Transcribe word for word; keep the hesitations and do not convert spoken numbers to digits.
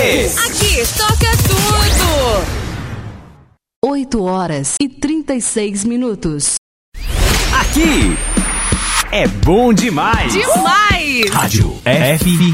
Aqui toca tudo. oito horas e trinta e seis minutos. Aqui é bom demais. Demais. Rádio F